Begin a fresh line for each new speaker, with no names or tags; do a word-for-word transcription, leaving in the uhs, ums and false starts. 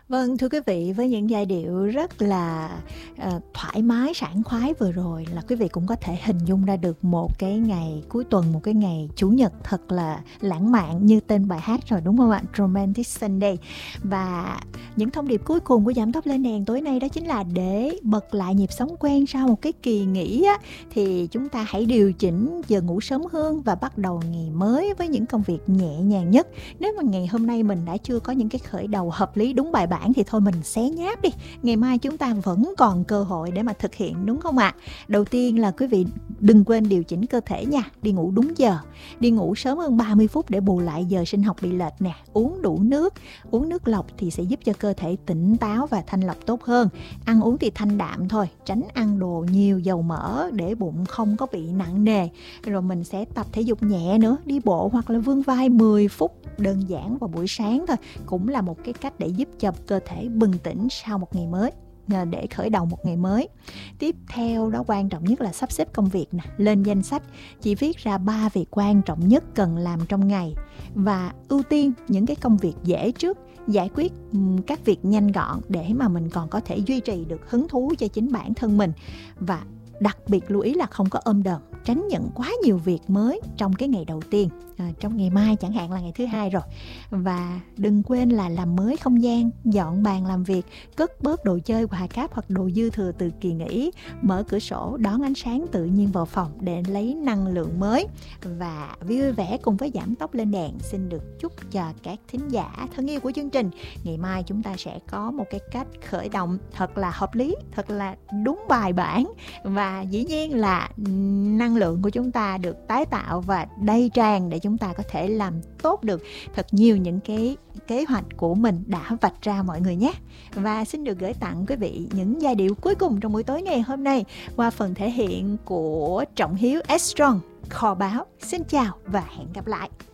Vâng, thưa quý vị, với những giai điệu rất là ờ, thoải mái, sảng khoái vừa rồi là quý vị cũng có thể hình dung ra được một cái ngày cuối tuần, một cái ngày Chủ nhật thật là lãng mạn như tên bài hát rồi, đúng không ạ? Romantic Sunday. Và những thông điệp cuối cùng của Giảm Tốc Lên Đèn tối nay đó chính là để bật lại nhịp sống quen sau một cái kỳ nghỉ á, thì chúng ta hãy điều chỉnh giờ ngủ sớm hơn và bắt đầu ngày mới với những công việc nhẹ nhàng nhất. Nếu mà ngày hôm nay mình đã chưa có những cái khởi đầu hợp lý đúng bài bản thì thôi mình xé nháp đi. Ngày mai chúng ta vẫn còn cơ hội để mà thực hiện, đúng không ạ? Đầu tiên là quý vị đừng quên điều chỉnh cơ thể nha. Đi ngủ đúng giờ. Đi ngủ sớm hơn ba mươi phút để bù lại giờ sinh học bị lệch nè. Uống đủ nước. Uống nước lọc thì sẽ giúp cho cơ thể tỉnh táo và thanh lọc tốt hơn. Ăn uống thì thanh đạm thôi. Tránh ăn đồ nhiều dầu mỡ để bụng không có bị nặng nề. Rồi mình sẽ tập thể dục nhẹ nữa. Đi bộ hoặc là vươn vai mười phút đơn giản vào buổi sáng thôi, cũng là một cái cách để giúp cho cơ thể bừng tỉnh sau một ngày mới, để khởi đầu một ngày mới. Tiếp theo đó, quan trọng nhất là sắp xếp công việc nè, lên danh sách, chỉ viết ra ba việc quan trọng nhất cần làm trong ngày và ưu tiên những cái công việc dễ trước, giải quyết các việc nhanh gọn để mà mình còn có thể duy trì được hứng thú cho chính bản thân mình. Và đặc biệt lưu ý là không có ôm đờn, tránh nhận quá nhiều việc mới trong cái ngày đầu tiên, à, trong ngày mai chẳng hạn là ngày thứ hai rồi. Và đừng quên là làm mới không gian, dọn bàn làm việc, cất bớt đồ chơi quà cáp hoặc đồ dư thừa từ kỳ nghỉ, mở cửa sổ đón ánh sáng tự nhiên vào phòng để lấy năng lượng mới. Và vui vẻ cùng với Giảm Tốc Lên Đèn xin được chúc cho các thính giả thân yêu của chương trình, ngày mai chúng ta sẽ có một cái cách khởi động thật là hợp lý, thật là đúng bài bản, và dĩ nhiên là năng lượng của chúng ta được tái tạo và đầy tràn để chúng ta có thể làm tốt được thật nhiều những cái kế hoạch của mình đã vạch ra mọi người nhé. Và xin được gửi tặng quý vị những giai điệu cuối cùng trong buổi tối ngày hôm nay qua phần thể hiện của Trọng Hiếu S Strong, Kho Báu. Xin chào và hẹn gặp lại.